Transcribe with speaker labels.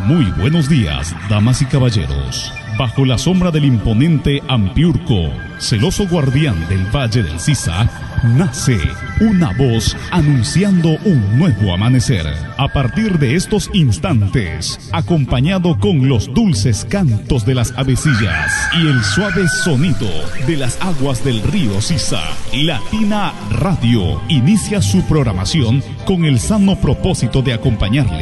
Speaker 1: Muy buenos días, damas y caballeros. Bajo la sombra del imponente Ampiurco, celoso guardián del Valle del Sisa, nace una voz anunciando un nuevo amanecer. A partir de estos instantes, acompañado con los dulces cantos de las avecillas y el suave sonido de las aguas del río Sisa, Latina Radio inicia su programación con el sano propósito de acompañarle